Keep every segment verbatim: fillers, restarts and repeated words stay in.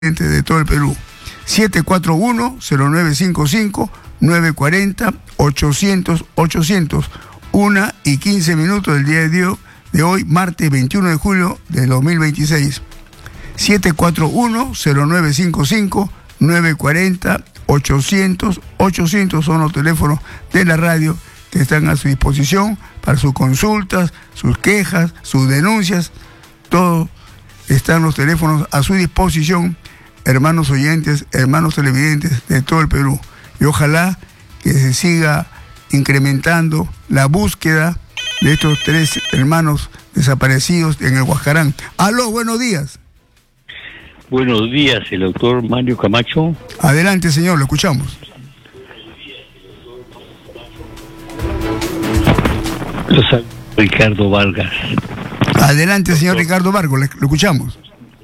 de todo el Perú. siete cuatro uno, cero nueve cinco cinco, nueve cuatro cero, ochocientos, ochocientos. Una y quince minutos del día de, de hoy, martes veintiuno de julio de dos mil veintiséis. siete cuatro uno, cero nueve cinco cinco, nueve cuatro cero, ochocientos, ochocientos son los teléfonos de la radio que están a su disposición para sus consultas, sus quejas, sus denuncias. Todos están los teléfonos a su disposición, hermanos oyentes, hermanos televidentes de todo el Perú. Y ojalá que se siga incrementando la búsqueda de estos tres hermanos desaparecidos en el Huascarán. Aló, buenos días. Buenos días, el doctor Mario Camacho. Adelante, señor, lo escuchamos. Lo saludo, Ricardo Vargas. Adelante, señor doctor Ricardo Vargas, lo escuchamos.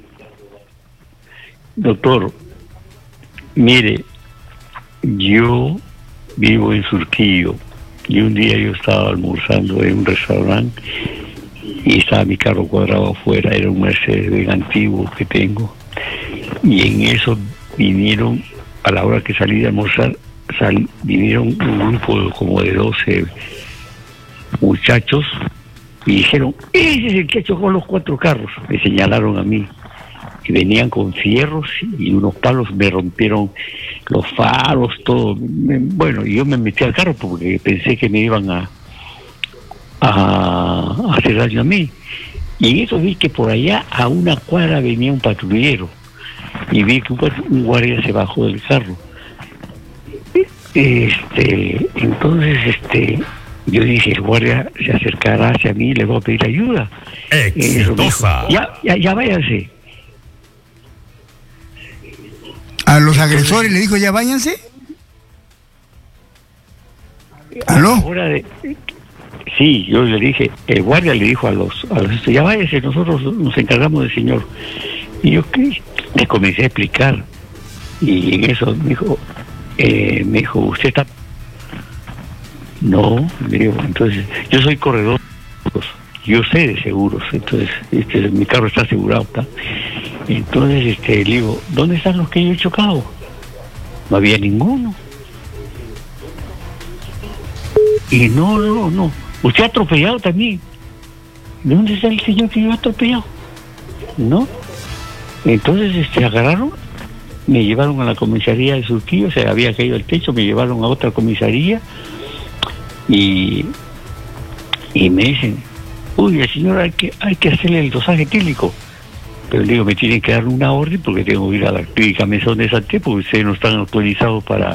Doctor, mire, yo vivo en Surquillo y un día yo estaba almorzando en un restaurante y estaba mi carro cuadrado afuera, era un Mercedes antiguo que tengo, y en eso vinieron, a la hora que salí de almorzar, sal, vinieron un grupo como de doce muchachos y dijeron: ese es el que chocó los cuatro carros. Me señalaron a mí y venían con fierros y unos palos, me rompieron los faros, todo. Me, bueno, yo me metí al carro porque pensé que me iban a, a, a hacer daño a mí. Y en eso vi que por allá a una cuadra venía un patrullero y vi que un, un guardia se bajó del carro. Este, entonces, este, yo dije: el guardia se acercará hacia mí y le voy a pedir ayuda. Exitosa. Dijo, ya, ya, ya váyanse. ¿A los agresores le dijo ya váyanse? ¿Aló? Ahora de, sí, yo le dije, el guardia le dijo a los, a los ya váyanse, nosotros nos encargamos del señor. Y yo ¿qué? Le comencé a explicar. Y en eso me dijo, eh, me dijo, ¿usted está? No, me digo, entonces, yo soy corredor, yo sé de seguros, entonces, este, mi carro está asegurado, ¿está? Entonces, este, le digo, ¿dónde están los que yo he chocado? No había ninguno. Y no, no, no. Usted ha atropellado también. ¿Dónde está el señor que yo he atropellado? No. Entonces, este, agarraron, me llevaron a la comisaría de Surquillo, se había caído el techo, me llevaron a otra comisaría y, y me dicen: uy, el señor hay que, hay que hacerle el dosaje etílico. Pero le digo, me tienen que dar una orden porque tengo que ir a la clínica Mesón de Santé porque ustedes no están autorizados para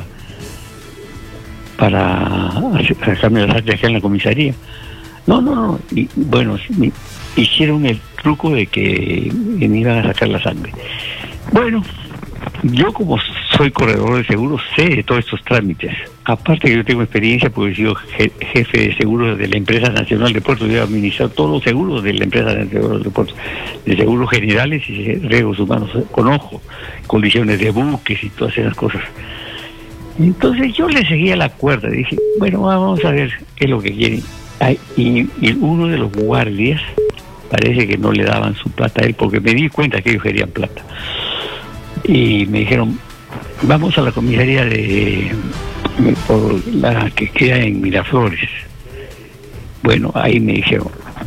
para sacarme la sangre acá en la comisaría. No, no, no. Y bueno, me hicieron el truco de que me iban a sacar la sangre. Bueno, yo como soy corredor de seguros sé de todos estos trámites. Aparte que yo tengo experiencia porque he sido jefe de seguros de la Empresa Nacional de Puertos. Yo he administrado todos los seguros de la Empresa Nacional de Puertos, de seguros generales y riesgos humanos. Conozco condiciones de buques y todas esas cosas. Entonces yo le seguía la cuerda. Dije, bueno, vamos a ver qué es lo que quieren. Ay, y, y uno de los guardias parece que no le daban su plata a él porque me di cuenta que ellos querían plata. Y me dijeron: vamos a la comisaría de por la que queda en Miraflores. Bueno, ahí me dijeron: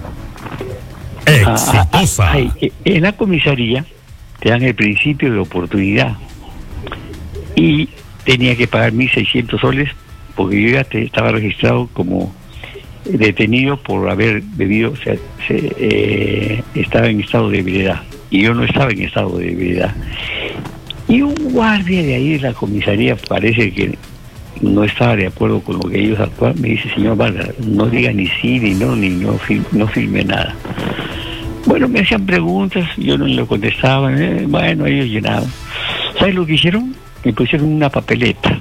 exitosa. Ah, ah, en la comisaría te dan el principio de oportunidad y tenía que pagar mil seiscientos soles porque yo ya te, estaba registrado como detenido por haber bebido, o sea, se, eh, estaba en estado de ebriedad y yo no estaba en estado de ebriedad. Y un guardia de ahí de la comisaría parece que no estaba de acuerdo con lo que ellos actuaban. Me dice: señor Vargas, no diga ni sí ni no, ni no, no firme nada. Bueno, me hacían preguntas, yo no le contestaba, eh, bueno, ellos llenaban. ¿Sabes lo que hicieron? Me pusieron una papeleta.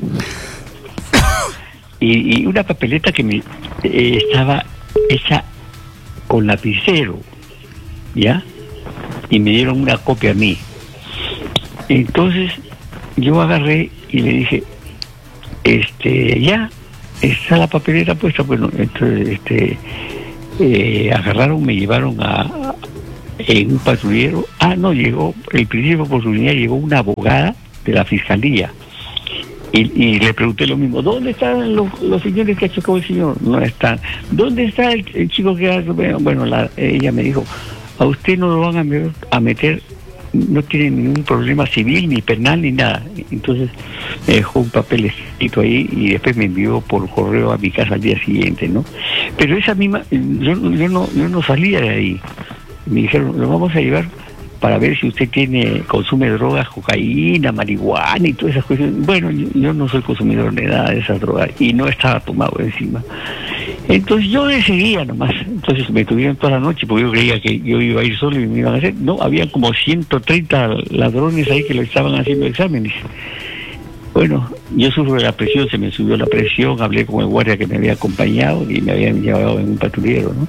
y, y una papeleta que me eh, estaba hecha con lapicero, ¿ya? Y me dieron una copia a mí. Entonces yo agarré y le dije: este, ya, está la papeleta puesta. Bueno, entonces, este, eh, agarraron, me llevaron a, en un patrullero. Ah, no, llegó, el principio de oportunidad, llegó una abogada de la fiscalía. Y, y le pregunté lo mismo, ¿dónde están los, los señores que ha chocado el señor? No están. ¿Dónde está el, el chico que ha... Bueno, la, ella me dijo, a usted no lo van a meter, a meter, no tiene ningún problema civil, ni penal, ni nada. Entonces me dejó un papel escrito ahí y después me envió por correo a mi casa al día siguiente, ¿no? Pero esa misma, yo, yo, no, yo no salía de ahí. Me dijeron, lo vamos a llevar para ver si usted tiene, consume drogas, cocaína, marihuana y todas esas cosas. Bueno, yo, yo no soy consumidor de nada de esas drogas y no estaba tomado encima. Entonces yo le seguía nomás. Entonces me tuvieron toda la noche porque yo creía que yo iba a ir solo y me iban a hacer. No, había como ciento treinta ladrones ahí que lo estaban haciendo exámenes. Bueno, yo sufro de la presión, se me subió la presión, hablé con el guardia que me había acompañado y me habían llevado en un patrullero, ¿no?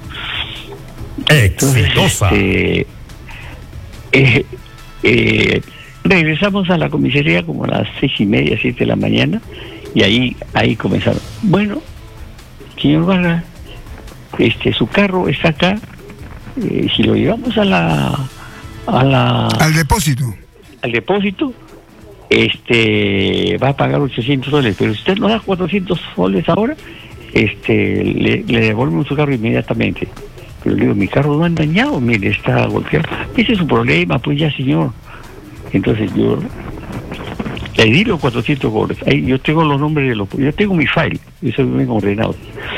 Exitosa. Entonces, este, eh, eh, regresamos a la comisaría como a las seis y media, siete de la mañana, y ahí ahí comenzaron. Bueno, señor Vargas, este, su carro está acá, eh, si lo llevamos a la, a la al depósito, al depósito, este, va a pagar ochocientos soles, pero si usted nos da cuatrocientos soles ahora, este, le, le devolvemos su carro inmediatamente. Pero le digo, mi carro no han dañado, mire, está golpeado. Ese es su problema, pues ya, señor. Entonces yo le di los cuatrocientos goles. Ahí yo tengo los nombres de los... Yo tengo mi file, yo soy bien ordenado.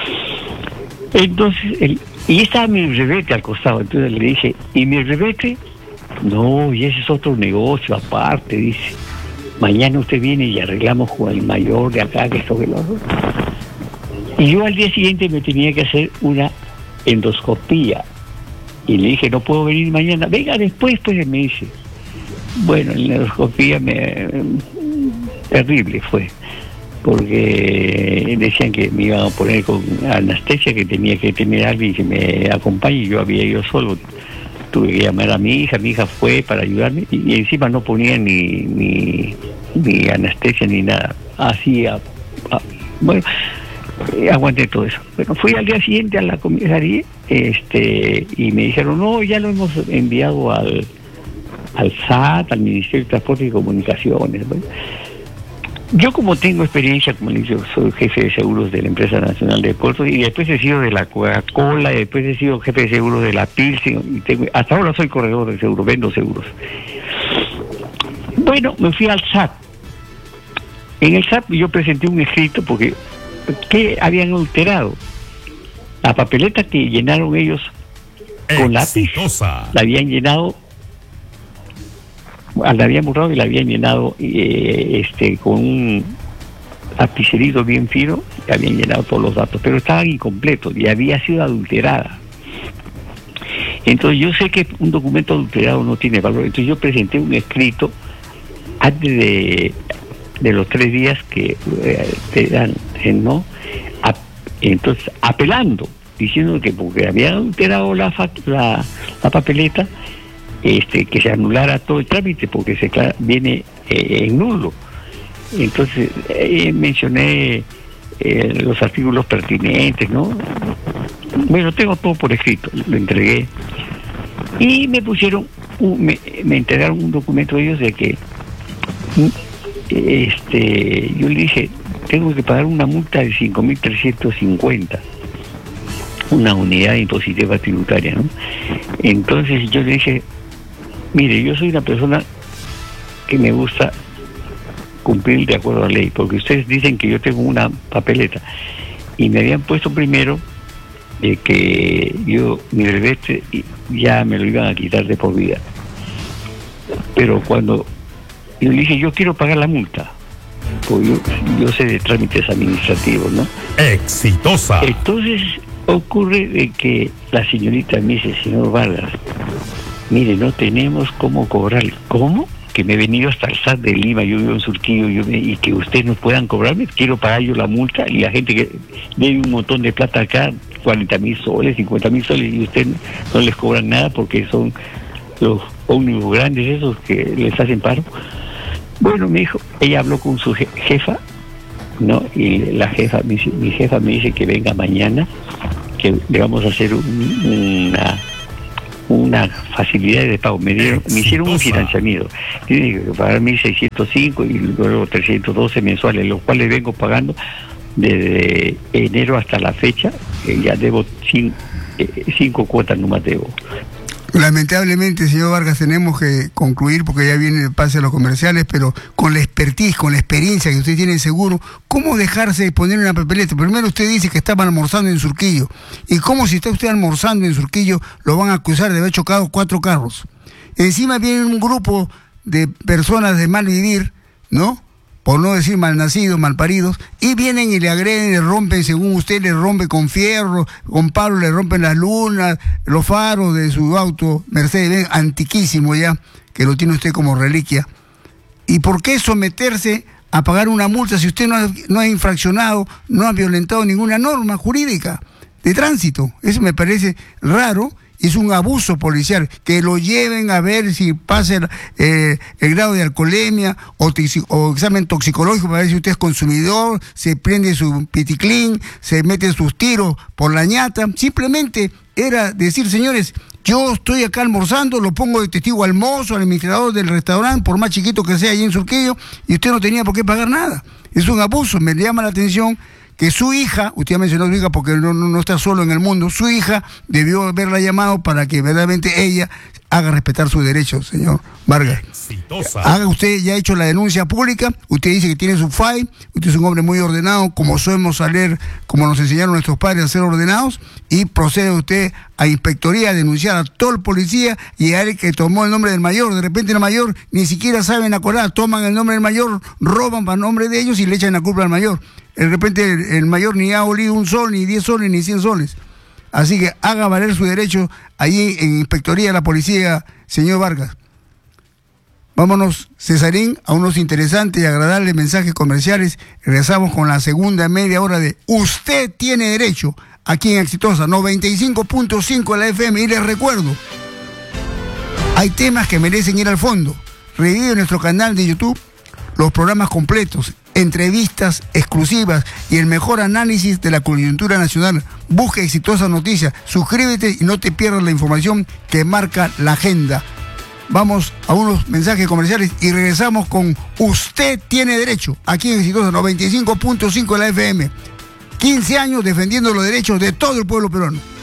Entonces, el, y estaba mi rebete al costado. Entonces le dije, ¿y mi rebete? No, y ese es otro negocio aparte, dice. Mañana usted viene y arreglamos con el mayor de acá, que esto que lo otro. Y yo al día siguiente me tenía que hacer una endoscopía y le dije, no puedo venir mañana, venga después, pues me dice. Bueno, la endoscopía me terrible fue, porque decían que me iban a poner con anestesia, que tenía que tener a alguien que me acompañe, y yo había ido solo. Tuve que llamar a mi hija, mi hija fue para ayudarme, y, y encima no ponía ni, ni, ni anestesia ni nada, así a, a, bueno, Eh, aguanté todo eso. Bueno, fui al día siguiente a la comisaría, este, y me dijeron, no, ya lo hemos enviado al al S A T, al Ministerio de Transporte y Comunicaciones. Bueno, yo como tengo experiencia, como le digo, soy jefe de seguros de la Empresa Nacional de Puertos, y después he sido de la Coca-Cola, y después he sido jefe de seguros de la Pilsen, y tengo, hasta ahora soy corredor de seguros, vendo seguros. Bueno, me fui al S A T. En el S A T yo presenté un escrito porque ¿qué habían alterado? La papeleta que llenaron ellos con lápiz, la habían llenado, la habían borrado y la habían llenado eh, este con un lapicerito bien fino, y habían llenado todos los datos, pero estaban incompletos y había sido adulterada. Entonces yo sé que un documento adulterado no tiene valor, entonces yo presenté un escrito antes de de los tres días que eh, te dan, eh, ¿no? A, entonces, apelando, diciendo que porque habían alterado la, la, la papeleta, este, que se anulara todo el trámite, porque se viene eh, en nulo. Entonces, eh, mencioné eh, los artículos pertinentes, ¿no? Bueno, tengo todo por escrito, lo entregué. Y me pusieron, un, me, me entregaron un documento de ellos de que... este yo le dije, tengo que pagar una multa de cinco mil trescientos cincuenta, una unidad impositiva tributaria, ¿no? Entonces yo le dije, mire, yo soy una persona que me gusta cumplir de acuerdo a la ley, porque ustedes dicen que yo tengo una papeleta, y me habían puesto primero de que yo, mi reveste, ya me lo iban a quitar de por vida. Pero cuando y le dije, yo quiero pagar la multa, porque yo, yo sé de trámites administrativos, ¿no? Exitosa. Entonces ocurre de que la señorita me dice, señor Vargas, mire, no tenemos cómo cobrarle. ¿Cómo? Que me he venido hasta el S A T de Lima, yo vivo en Surquillo, yo me, y que ustedes no puedan cobrarme, quiero pagar yo la multa, y la gente que debe un montón de plata acá, cuarenta mil soles, cincuenta mil soles, y ustedes no les cobran nada porque son los ómnibus grandes esos que les hacen paro. Bueno, me dijo, ella habló con su jefa, ¿no? Y la jefa, mi, mi jefa me dice que venga mañana, que le vamos a hacer un, una, una facilidad de pago, me dieron, me hicieron un financiamiento, tiene que pagar mil seiscientos cinco y luego trescientos doce mensuales, los cuales vengo pagando desde enero hasta la fecha, eh, ya debo cinco, eh, cinco cuotas nomás debo. Lamentablemente, señor Vargas, tenemos que concluir porque ya viene el pase a los comerciales, pero con la expertise, con la experiencia que usted tiene seguro, ¿cómo dejarse de poner una papeleta? Primero usted dice que estaban almorzando en Surquillo. ¿Y cómo si está usted almorzando en Surquillo lo van a acusar de haber chocado cuatro carros? Encima viene un grupo de personas de mal vivir, ¿no? Por no decir malnacidos, malparidos, y vienen y le agreden, le rompen, según usted, le rompen con fierro, con palo, le rompen las lunas, los faros de su auto, Mercedes-Benz, antiquísimo ya, que lo tiene usted como reliquia. ¿Y por qué someterse a pagar una multa si usted no ha, no ha infraccionado, no ha violentado ninguna norma jurídica de tránsito? Eso me parece raro. Es un abuso policial, que lo lleven a ver si pasa el, eh, el grado de alcoholemia o, o examen toxicológico para ver si usted es consumidor, se prende su piticlín, se mete sus tiros por la ñata. Simplemente era decir, señores, yo estoy acá almorzando, lo pongo de testigo al mozo, al administrador del restaurante, por más chiquito que sea allí en Surquillo, y usted no tenía por qué pagar nada. Es un abuso. Me llama la atención que su hija, usted ha mencionado a su hija porque no, no, no está solo en el mundo, su hija debió haberla llamado para que verdaderamente ella haga respetar sus derechos, señor Vargas. Exitosa. Haga usted, ya ha hecho la denuncia pública, usted dice que tiene su F A I, usted es un hombre muy ordenado, como solemos saber, como nos enseñaron nuestros padres a ser ordenados, y procede usted a inspectoría a denunciar a todo el policía y a él que tomó el nombre del mayor. De repente el mayor ni siquiera saben acordar, toman el nombre del mayor, roban para el nombre de ellos y le echan la culpa al mayor. De repente el, el mayor ni ha olido un sol, ni diez soles, ni cien soles. Así que haga valer su derecho allí en inspectoría de la policía, señor Vargas. Vámonos, Cesarín, a unos interesantes y agradables mensajes comerciales. Regresamos con la segunda media hora de Usted Tiene Derecho, aquí en Exitosa, noventa y cinco punto cinco de la F M. Y les recuerdo, hay temas que merecen ir al fondo. Revive en nuestro canal de YouTube los programas completos, entrevistas exclusivas y el mejor análisis de la coyuntura nacional. Busca Exitosa Noticias, suscríbete y no te pierdas la información que marca la agenda. Vamos a unos mensajes comerciales y regresamos con Usted Tiene Derecho, aquí en Exitosa noventa y cinco punto cinco de la F M. quince años defendiendo los derechos de todo el pueblo peruano.